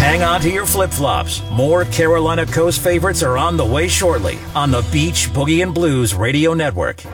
Hang on to your flip-flops. More Carolina Coast favorites are on the way shortly on the Beach Boogie and Blues Radio Network.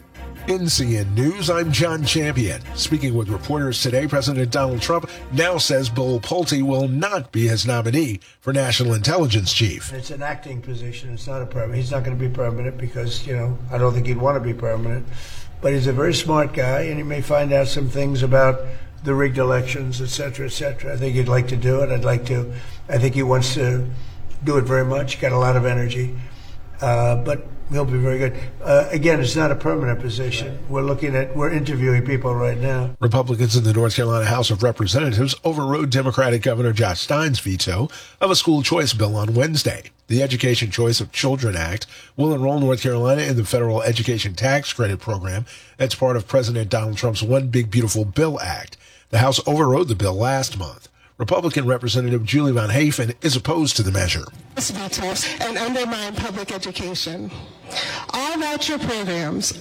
NCN News, I'm John Champion. Speaking with reporters today, President Donald Trump now says Bill Pulte will not be his nominee for National Intelligence Chief. It's an acting position. It's not a permanent. He's not going to be permanent because, I don't think he'd want to be permanent. But he's a very smart guy, and he may find out some things about the rigged elections, et cetera, et cetera. I think he'd like to do it. I think he wants to do it very much. Got a lot of energy. But he'll be very good. Again, it's not a permanent position. We're interviewing people right now. Republicans in the North Carolina House of Representatives overrode Democratic Governor Josh Stein's veto of a school choice bill on Wednesday. The Education Choice of Children Act will enroll North Carolina in the federal education tax credit program that's part of President Donald Trump's One Big Beautiful Bill Act. The House overrode the bill last month. Republican Representative Julie Von Hafen is opposed to the measure. Vetoes and undermine public education. Our voucher programs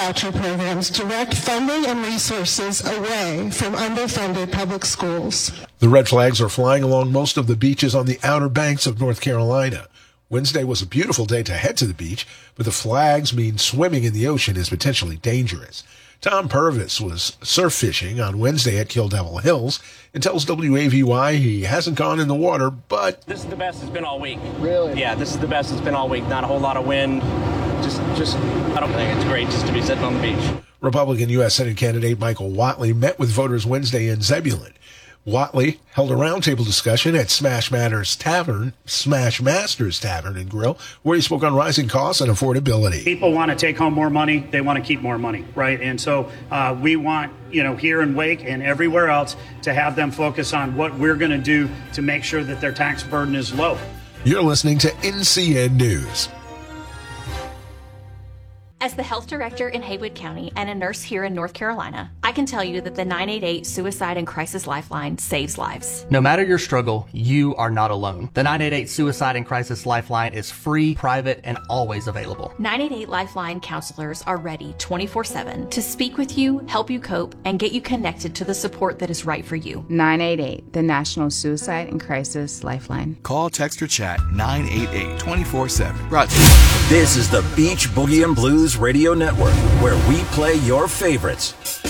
direct funding and resources away from underfunded public schools. The red flags are flying along most of the beaches on the Outer Banks of North Carolina. Wednesday was a beautiful day to head to the beach, but the flags mean swimming in the ocean is potentially dangerous. Tom Purvis was surf fishing on Wednesday at Kill Devil Hills and tells WAVY he hasn't gone in the water, but... This is the best it's been all week. Really? Yeah, this is the best it's been all week. Not a whole lot of wind. Just I don't think it's great just to be sitting on the beach. Republican U.S. Senate candidate Michael Whatley met with voters Wednesday in Zebulon. Whatley held a roundtable discussion at Smash Masters Tavern and Grill, where he spoke on rising costs and affordability. People want to take home more money. They want to keep more money, right? And so we want, here in Wake and everywhere else to have them focus on what we're going to do to make sure that their tax burden is low. You're listening to NCN News. As the health director in Haywood County and a nurse here in North Carolina, I can tell you that the 988 Suicide and Crisis Lifeline saves lives. No matter your struggle, you are not alone. The 988 Suicide and Crisis Lifeline is free, private, and always available. 988 Lifeline counselors are ready 24/7 to speak with you, help you cope, and get you connected to the support that is right for you. 988, the National Suicide and Crisis Lifeline. Call, text, or chat 988 24/7. Brought to you. This is the Beach Boogie and Blues Radio Network, where we play your favorites.